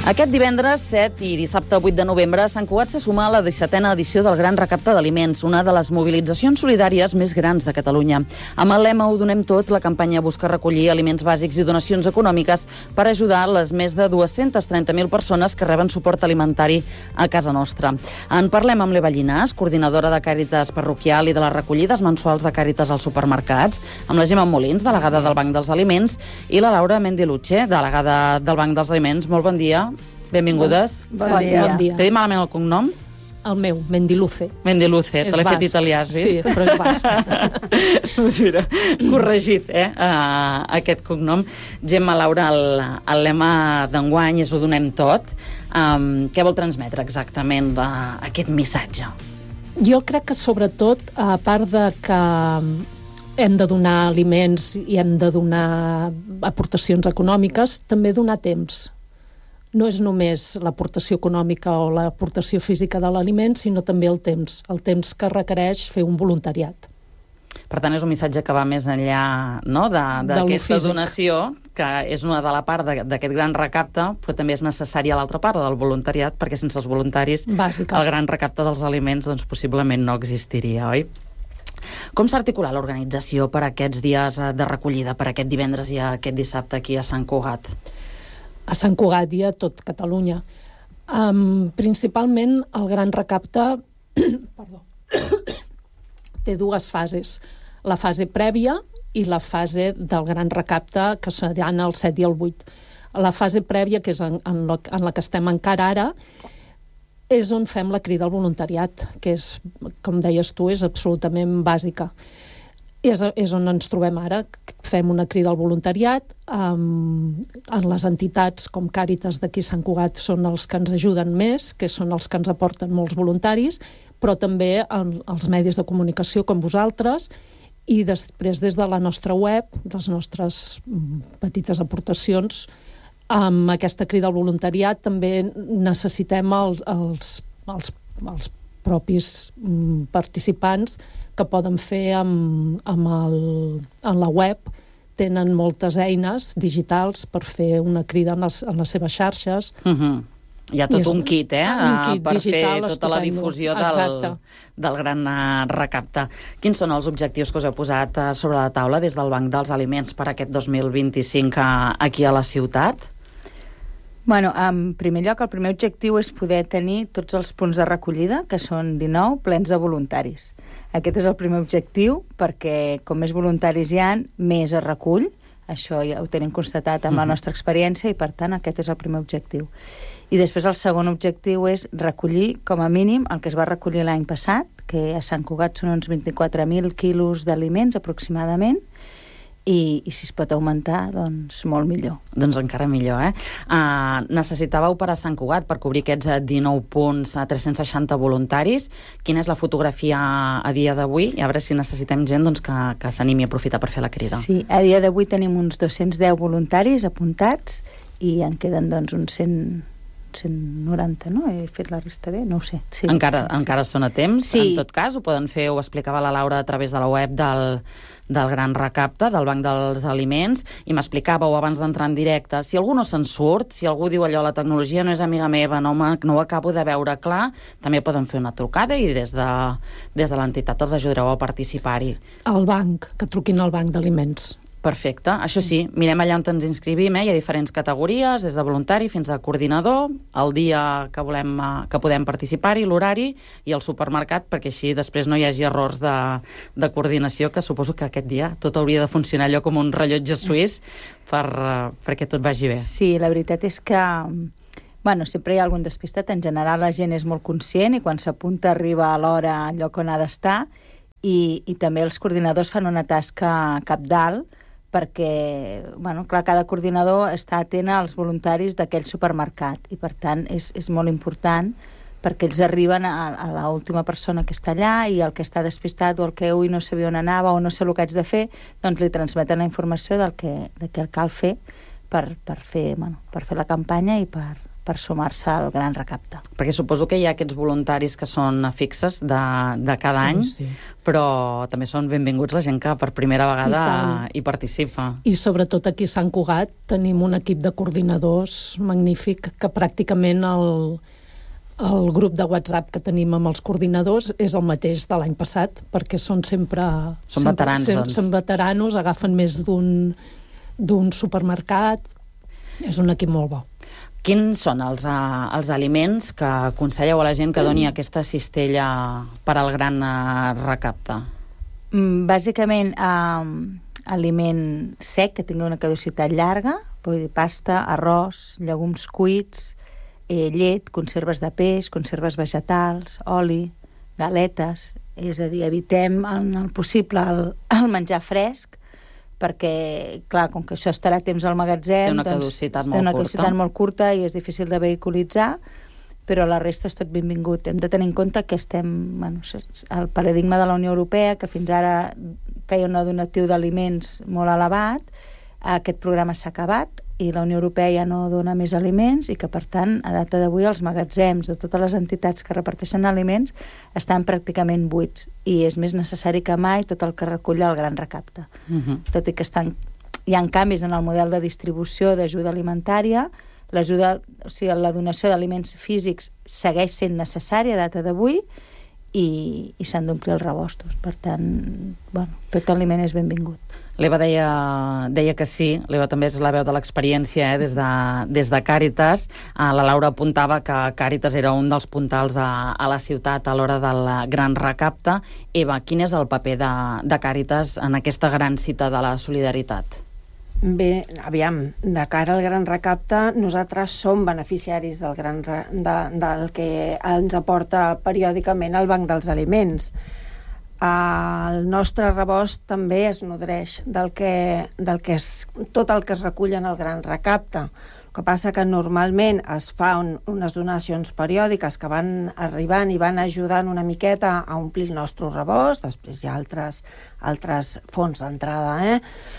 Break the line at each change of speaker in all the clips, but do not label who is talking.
Aquest divendres 7 i dissabte 8 de novembre, Sant Cugat se suma a la 17a edició del Gran Recapte d'Aliments, una de les mobilitzacions solidàries més grans de Catalunya. Amb el lema Ho donem tot, la campanya busca recollir aliments bàsics i donacions econòmiques per ajudar les més de 230.000 persones que reben suport alimentari a casa nostra. En parlem amb l'Eva Llinàs, coordinadora de Càritas Parroquial i de les recollides mensuals de Càritas als supermercats, amb la Gemma Molins, delegada del Banc dels Aliments, i la Laura Mendiluche, delegada del Banc dels Aliments. Molt bon dia. Benvingudes.
Bon dia.
T'he dit malament el cognom?
El meu, Mendiluce.
Mendiluce, te l'he fet italià, has vist?
Sí, però és basc.
Doncs mira, corregit, aquest cognom. Gemma, Laura, el lema d'enguany és Ho donem tot. Què vol transmetre exactament aquest missatge?
Jo crec que sobretot, a part de que hem de donar aliments i hem de donar aportacions econòmiques, també donar temps. No és només l'aportació econòmica o l'aportació física de l'aliment, sinó també el temps que requereix fer un voluntariat.
Per tant, és un missatge que va més enllà, no?, d'aquesta donació, que és una de la part d'aquest gran recapte, però també és necessària l'altra part del voluntariat, perquè sense els voluntaris el gran recapte dels aliments doncs, possiblement no existiria, oi? Com s'articula l'organització per aquests dies de recollida, per aquest divendres i aquest dissabte aquí a Sant Cugat?
A Sant Cugat i a tot Catalunya. Principalment, el gran recapte té dues fases. La fase prèvia i la fase del gran recapte, que seran el 7 i el 8. La fase prèvia, que és en la que estem encara ara, és on fem la crida al voluntariat, que és, com deies tu, és absolutament bàsica. És on ens trobem ara. Fem una crida al voluntariat. En les entitats com Càritas d'aquí Sant Cugat són els que ens ajuden més, que són els que ens aporten molts voluntaris, però també els medis de comunicació com vosaltres, i després des de la nostra web, les nostres petites aportacions, amb aquesta crida al voluntariat també necessitem els propis participants que poden fer en la web. Tenen moltes eines digitals per fer una crida en les seves xarxes.
Hi ha tot un kit, per fer tota la difusió del gran recapte. Quins són els objectius que us heu posat sobre la taula des del Banc dels Aliments per aquest 2025 aquí a la ciutat?
Bueno, en primer lloc, el primer objectiu és poder tenir tots els punts de recollida, que són 19, plens de voluntaris. Aquest és el primer objectiu, perquè com més voluntaris hi ha, més es recull. Això ja ho tenim constatat amb la nostra experiència i, per tant, aquest és el primer objectiu. I després el segon objectiu és recollir, com a mínim, el que es va recollir l'any passat, que a Sant Cugat són uns 24.000 quilos d'aliments, aproximadament, i si es pot augmentar, doncs molt millor.
Doncs encara millor, necessitàveu per a Sant Cugat, per cobrir aquests 19 punts, 360 voluntaris. Quina és la fotografia a dia d'avui? I a veure si necessitem gent que s'animi a aprofitar per fer la crida.
Sí, a dia d'avui tenim uns 210 voluntaris apuntats i en queden doncs uns 190, no? He fet la resta bé? No ho sé. Sí,
encara són a temps,
sí.
En tot cas, ho poden fer, ho explicava la Laura a través de la web del Gran Recapte, del Banc dels Aliments, i m'explicàveu abans d'entrar en directe, si algú no se'n surt, si algú diu allò, la tecnologia no és amiga meva, no ho acabo de veure clar, també poden fer una trucada i des de l'entitat els ajudareu a participar-hi.
Al banc, que truquin al Banc d'Aliments.
Perfecte. Això sí, mirem allà on ens inscrivim, hi ha diferents categories, des de voluntari fins a coordinador, el dia que podem participar-hi, l'horari i el supermercat, perquè així després no hi hagi errors de coordinació, que suposo que aquest dia tot hauria de funcionar allò com un rellotge suís perquè tot vagi bé.
Sí, la veritat és que sempre hi ha algun despistat. En general la gent és molt conscient i quan s'apunta arriba a l'hora al lloc on ha d'estar, i també els coordinadors fan una tasca cabdal, perquè, clar, cada coordinador està atent als voluntaris d'aquell supermercat i, per tant, és molt important perquè ells arriben a l'última persona que està allà i el que està despistat o el que no sabia on anava o no sé el que haig de fer, doncs li transmeten la informació del que cal fer per fer la campanya i per per sumar-se al gran recapte.
Perquè suposo que hi ha aquests voluntaris que són fixes de cada any,
Sí.
però també són benvinguts la gent que per primera vegada hi participa.
I sobretot aquí a Sant Cugat tenim un equip de coordinadors magnífic que pràcticament el grup de WhatsApp que tenim amb els coordinadors és el mateix de l'any passat, perquè són sempre...
Són veterans, doncs.
Són veteranos, agafen més d'un supermercat. És un equip molt bo.
Quins són els aliments que aconselleu a la gent que doni aquesta cistella per al gran recapte?
Bàsicament, aliment sec, que tingui una caducitat llarga, vull dir, pasta, arròs, llegums cuits, llet, conserves de peix, conserves vegetals, oli, galetes. És a dir, evitem en el possible el menjar fresc, perquè, clar, com que això estarà temps al magatzem...
Té una caducitat
molt curta. Té una caducitat molt curta i és difícil de vehiculitzar, però la resta és tot benvingut. Hem de tenir en compte que estem... Bueno, el paradigma de la Unió Europea, que fins ara feia un donatiu d'aliments molt elevat, aquest programa s'ha acabat i la Unió Europea ja no dona més aliments i que, per tant, a data d'avui els magatzems de totes les entitats que reparteixen aliments estan pràcticament buits i és més necessari que mai tot el que recull el gran recapte. Tot i que hi ha canvis en el model de distribució d'ajuda alimentària, o sigui, la donació d'aliments físics segueix sent necessària a data d'avui i s'han d'omplir els rebostos. Per tant, bueno, tot aliment és benvingut.
L'Eva deia que sí, l'Eva també és la veu de l'experiència des de Càritas. La Laura apuntava que Càritas era un dels puntals a la ciutat a l'hora del gran recapte. Eva, quin és el paper de Càritas en aquesta gran cita de la solidaritat?
Bé, aviam, de cara al gran recapte, nosaltres som beneficiaris del que ens aporta periòdicament el Banc dels Aliments. El nostre rebost també es nodreix tot el que es recull en el gran recapte. El que passa que normalment es fan unes donacions periòdiques que van arribant i van ajudant una miqueta a omplir el nostre rebost, després hi ha altres fons d'entrada,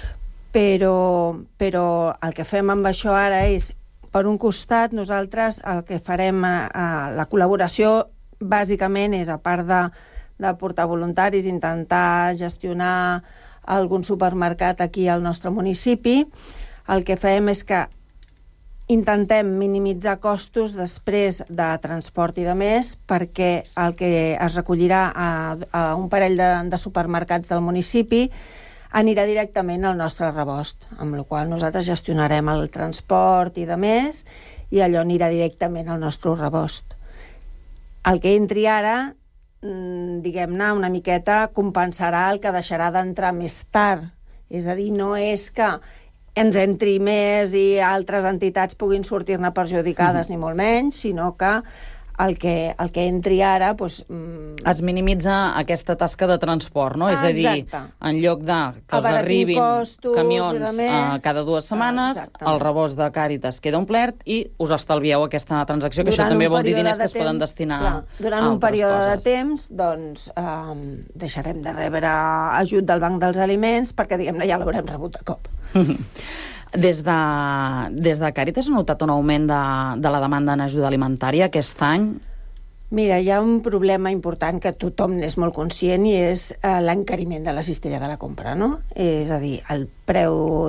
però el que fem amb això ara és, per un costat, nosaltres el que farem, la col·laboració bàsicament és, a part de portar voluntaris, intentar gestionar algun supermercat aquí al nostre municipi, el que fem és que intentem minimitzar costos després de transport i de més, perquè el que es recollirà a un parell de supermercats del municipi anirà directament al nostre rebost, amb la qual nosaltres gestionarem el transport i de més, i allò anirà directament al nostre rebost. El que entri ara, diguem-ne, una miqueta compensarà el que deixarà d'entrar més tard. És a dir, no és que ens entri més i altres entitats puguin sortir-ne perjudicades, ni molt menys, sinó que el que entri ara...
Es minimitza aquesta tasca de transport, no? És a dir, en lloc de que els arribin camions cada 2 setmanes, el rebost de Càritas queda omplert i us estalvieu aquesta transacció, que això també vol dir diners que es poden destinar a altres coses.
Durant un període de temps, doncs, deixarem de rebre ajut del Banc dels Aliments perquè, diguem-ne, ja l'haurem rebut de cop.
Des de Càritas ha notat un augment de la demanda en ajuda alimentària aquest any?
Mira, hi ha un problema important que tothom n'és molt conscient i és l'encariment de la cistella de la compra, no? És a dir, el preu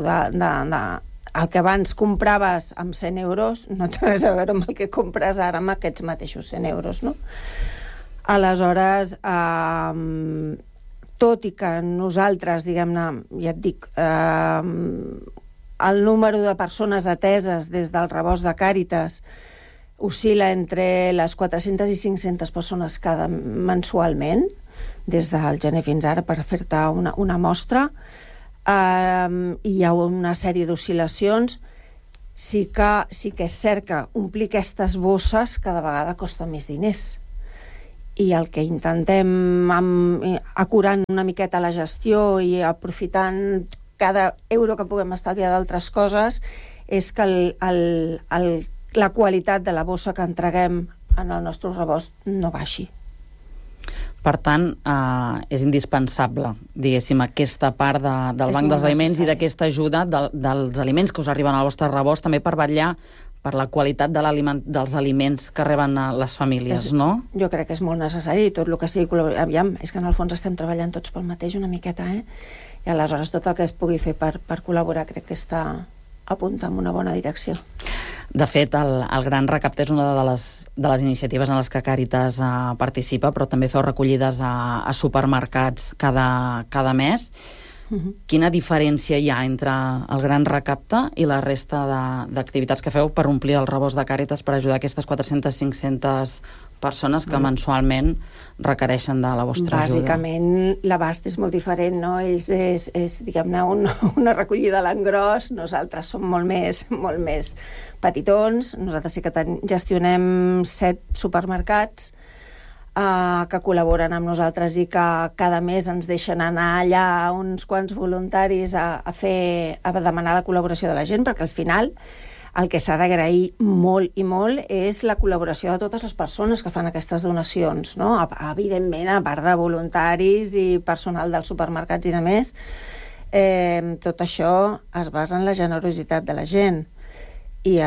el que abans compraves amb 100 euros no té res a veure amb el que compres ara amb aquests mateixos 100 euros, no? Aleshores, tot i que nosaltres, diguem-ne, ja et dic, el número de persones ateses des del rebost de Càritas oscil·la entre les 400 i 500 persones mensualment, des del gener fins ara, per fer-te una mostra. Hi ha una sèrie d'oscil·lacions. Sí que és cert que omplir aquestes bosses cada vegada costa més diners. I el que intentem, acurant una miqueta la gestió i aprofitant cada euro que puguem estalviar d'altres coses, és que la qualitat de la bossa que entreguem en el nostre rebost no baixi.
Per tant, és indispensable, diguéssim, aquesta part del Banc dels Aliments i d'aquesta ajuda dels aliments que us arriben al vostre rebost, també per vetllar la qualitat dels aliments que reben les famílies, no?
Jo crec que és molt necessari, tot el que sigui... Aviam, és que en el fons estem treballant tots pel mateix una miqueta, I aleshores tot el que es pugui fer per col·laborar crec que està apunta en una bona direcció.
De fet, el Gran Recapte és una de les iniciatives en les que Càritas participa, però també feu recollides a supermercats cada mes. Quina diferència hi ha entre el Gran Recapte i la resta d'activitats que feu per omplir el rebost de Càritas per ajudar aquestes 400-500 persones que mensualment requereixen de la vostra ajuda?
Bàsicament, l'abast és molt diferent, no? Ells és diguem-ne, una recollida a l'engròs, nosaltres som molt més petitons, nosaltres sí que gestionem 7 supermercats que col·laboren amb nosaltres i que cada mes ens deixen anar allà uns quants voluntaris a demanar la col·laboració de la gent, perquè al final el que s'ha d'agrair molt i molt és la col·laboració de totes les persones que fan aquestes donacions, no? Evidentment, a part de voluntaris i personal dels supermercats i de més, tot això es basa en la generositat de la gent. I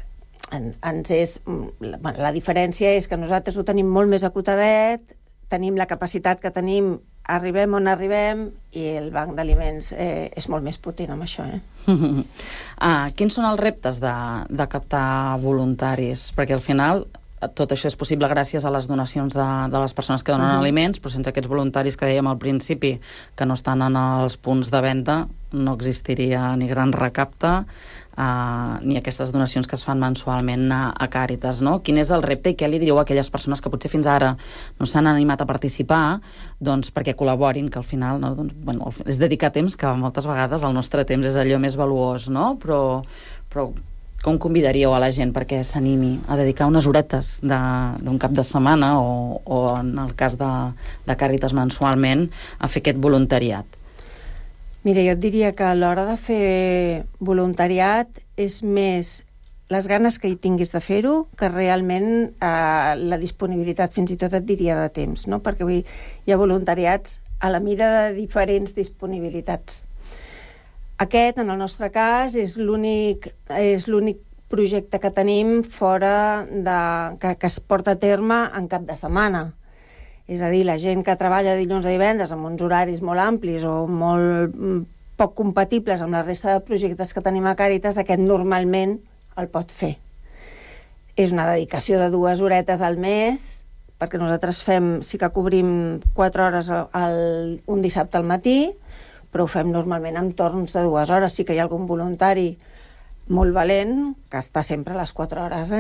la diferència és que nosaltres ho tenim molt més acotadet, tenim la capacitat que tenim, arribem on arribem, i el banc d'aliments és molt més potent amb això.
Quins són els reptes de captar voluntaris? Perquè al final tot això és possible gràcies a les donacions de les persones que donen aliments, però sense aquests voluntaris que dèiem al principi, que no estan en els punts de venda, no existiria ni Gran Recapte, ni aquestes donacions que es fan mensualment a Càritas, no? Quin és el repte i què li diríeu a aquelles persones que potser fins ara no s'han animat a participar, doncs perquè col·laborin, que al final, no, doncs, bueno, és dedicar temps, que moltes vegades el nostre temps és allò més valuós, no? Però com convidaríeu a la gent perquè s'animi a dedicar unes horetes d'un cap de setmana o en el cas de Càritas mensualment a fer aquest voluntariat?
Mira, jo et diria que a l'hora de fer voluntariat és més les ganes que hi tinguis de fer-ho que realment la disponibilitat, fins i tot et diria de temps, no? Perquè hi ha voluntariats a la mida de diferents disponibilitats. Aquest, en el nostre cas, és l'únic projecte que tenim fora que es porta a terme en cap de setmana. És a dir, la gent que treballa dilluns a divendres amb uns horaris molt amplis o molt poc compatibles amb la resta de projectes que tenim a Càritas, aquest normalment el pot fer. És una dedicació de 2 horetes al mes, perquè nosaltres sí que cobrim 4 hores un dissabte al matí, però ho fem normalment en torns de 2 hores. Sí que hi ha algun voluntari molt valent, que està sempre a les 4 hores,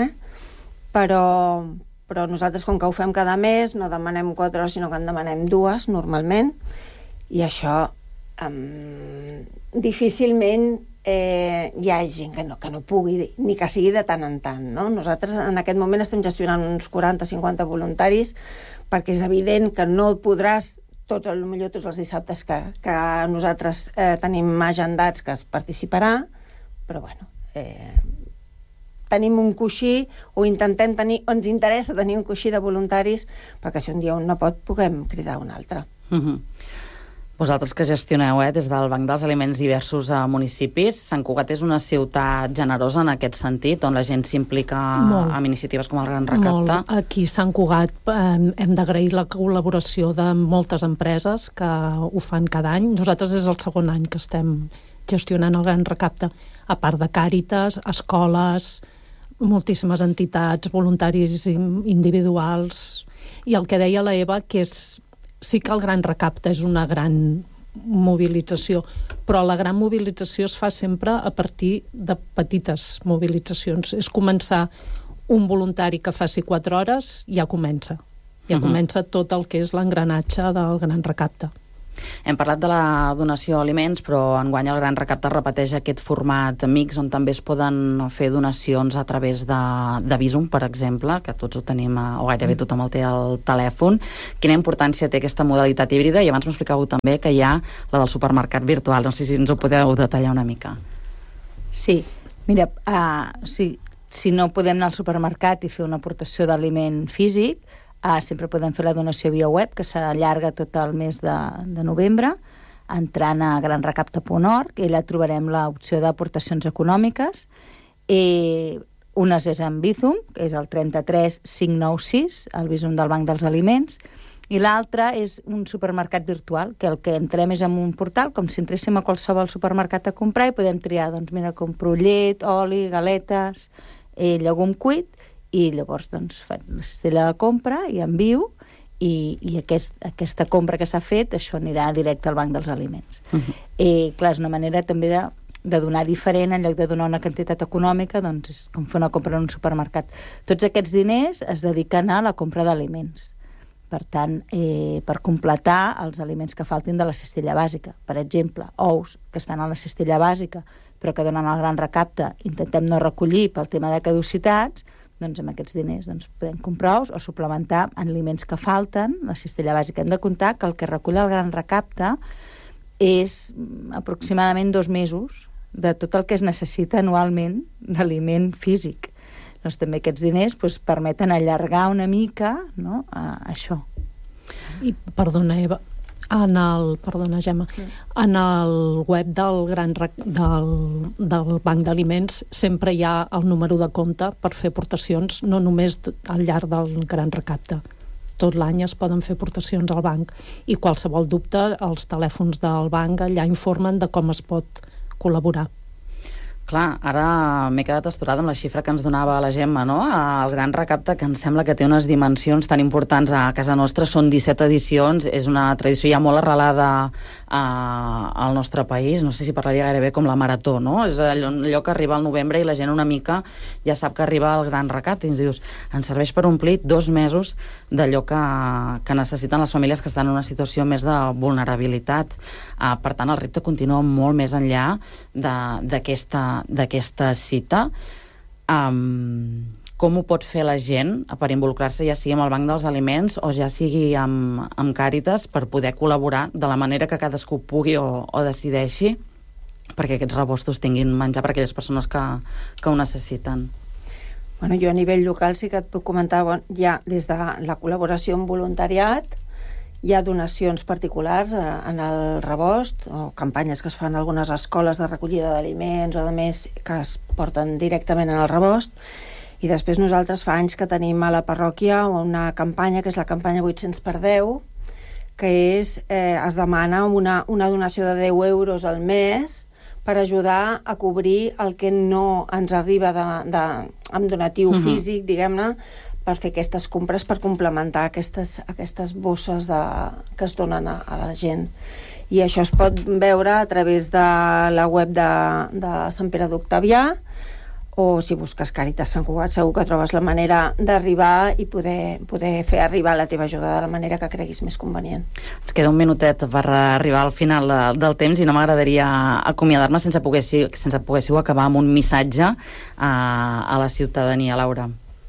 però nosaltres, com que ho fem cada mes, no demanem 4 hores, sinó que en demanem 2, normalment, i això difícilment hi ha gent que no pugui, ni que sigui de tant en tant, no? Nosaltres en aquest moment estem gestionant uns 40-50 voluntaris, perquè és evident que no podràs tots els dissabtes que nosaltres tenim agendats que es participarà, però bueno, tenim un coixí, o intentem tenir, o ens interessa tenir un coixí de voluntaris, perquè si un dia un no pot, puguem cridar un altre.
Vosaltres que gestioneu des del Banc dels Aliments diversos municipis, Sant Cugat és una ciutat generosa en aquest sentit, on la gent s'implica en iniciatives com el Gran Recapte?
Molt. Aquí a Sant Cugat hem d'agrair la col·laboració de moltes empreses que ho fan cada any. Nosaltres és el segon any que estem gestionant el Gran Recapte, a part de Càritas, escoles, moltíssimes entitats, voluntaris individuals, i el que deia la Eva, que sí que el Gran Recapte és una gran mobilització, però la gran mobilització es fa sempre a partir de petites mobilitzacions. És començar un voluntari que faci 4 hores, ja comença. Ja comença tot el que és l'engranatge del Gran Recapte.
Hem parlat de la donació d'aliments, però enguany el Gran Recapte repeteix aquest format mix on també es poden fer donacions a través de Bizum, per exemple, que tots ho tenim, o gairebé tothom el té al telèfon. Quina importància té aquesta modalitat híbrida? I abans m'explicàveu també que hi ha la del supermercat virtual. No sé si ens ho podeu detallar una mica.
Sí, mira, si no podem anar al supermercat i fer una aportació d'aliment físic, sempre podem fer la donació via web, que s'allarga tot el mes de novembre, entrant a granrecapte.org, i allà trobarem l'opció d'aportacions econòmiques. Unes és en Bizum, que és el 33596, el Bizum del Banc dels Aliments, i l'altre és un supermercat virtual, que el que entrem és en un portal, com si entréssim a qualsevol supermercat a comprar i podem triar, doncs mira, compro llet, oli, galetes, llegum cuit, i llavors doncs faig la cistella de compra i envio, i aquesta compra que s'ha fet, això anirà directe al Banc dels Aliments. Clar, és una manera també de donar diferent, en lloc de donar una quantitat econòmica, doncs és com fer una compra en un supermercat. Tots aquests diners es dediquen a la compra d'aliments. Per tant, per completar els aliments que faltin de la cistella bàsica. Per exemple, ous que estan a la cistella bàsica, però que donen el gran recapte, intentem no recollir pel tema de caducitats, doncs amb aquests diners podem comprar ous o suplementar en aliments que falten, la cistella bàsica. Hem de comptar que el que recull el gran recapte és aproximadament 2 mesos de tot el que es necessita anualment d'aliment físic. Doncs també aquests diners permeten allargar una mica, no, això.
I, perdona, Eva, perdona, Gemma, en el web del Banc d'Aliments sempre hi ha el número de compte per fer aportacions, no només al llarg del gran recapte. Tot l'any es poden fer aportacions al banc i qualsevol dubte, els telèfons del banc allà informen de com es pot col·laborar.
Clar, ara m'he quedat astorada amb la xifra que ens donava la Gemma, no? El gran recapte, que em sembla que té unes dimensions tan importants a casa nostra, són 17 edicions, és una tradició ja molt arrelada al nostre país, no sé si parlaria gairebé com la marató, no? És allò que arriba al novembre i la gent una mica ja sap que arriba el gran recapte i ens dius, ens serveix per omplir 2 mesos d'allò que necessiten les famílies que estan en una situació més de vulnerabilitat. Per tant, el repte continua molt més enllà d'aquesta cita. Com ho pot fer la gent per involucrar-se, ja sigui amb el Banc dels Aliments o ja sigui amb Càritas, per poder col·laborar de la manera que cadascú pugui o decideixi, perquè aquests rebostos tinguin menjar per aquelles persones que ho necessiten?
Bueno, jo a nivell local sí que et puc comentar, hi ha des de la col·laboració amb voluntariat, hi ha donacions particulars en el rebost, o campanyes que es fan a algunes escoles de recollida d'aliments o de més que es porten directament en el rebost, i després nosaltres fa anys que tenim a la parròquia una campanya, que és la campanya 800 per 10, que es demana una donació de 10 euros al mes per ajudar a cobrir el que no ens arriba amb donatiu físic, diguem-ne, per fer aquestes compres, per complementar aquestes bosses que es donen a la gent. I això es pot veure a través de la web de Sant Pere d'Octavià, o si busques Càritas Sant Cugat segur que trobes la manera d'arribar i poder fer arribar la teva ajuda de la manera que creguis més convenient.
Ens queda un minutet per arribar al final del temps i no m'agradaria acomiadar-me sense poguéssiu acabar amb un missatge a la ciutadania, Laura.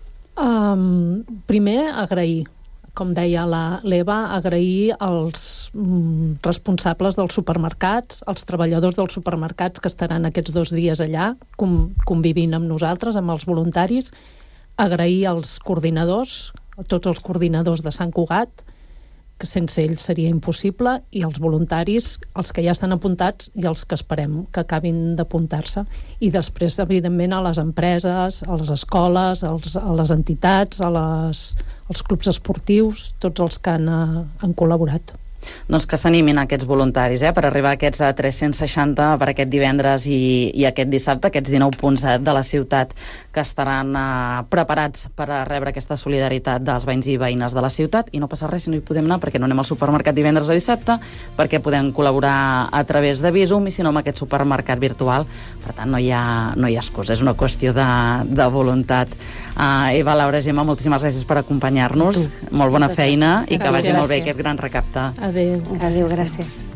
Primer, agrair, com deia l'Eva, agrair als responsables dels supermercats, als treballadors dels supermercats que estaran aquests 2 dies allà convivint amb nosaltres, amb els voluntaris, agrair als coordinadors, a tots els coordinadors de Sant Cugat, que sense ells seria impossible, i els voluntaris, els que ja estan apuntats i els que esperem que acabin d'apuntar-se. I després, evidentment, a les empreses, a les escoles, a les entitats, als clubs esportius, tots els que han col·laborat.
Doncs que s'animin aquests voluntaris per arribar a aquests 360 per aquest divendres i aquest dissabte, aquests 19 punts de la ciutat que estaran preparats per a rebre aquesta solidaritat dels veïns i veïnes de la ciutat. I no passa res si no hi podem anar, perquè no anem al supermercat divendres o dissabte, perquè podem col·laborar a través de Bizum i si no amb aquest supermercat virtual. Per tant, no hi ha excusa, és una qüestió de voluntat. Eva, Laura, Gemma, moltíssimes gràcies per acompanyar-nos. Molt bona feina i que vagi molt bé aquest gran recapte.
Adéu.
Adéu, gràcies.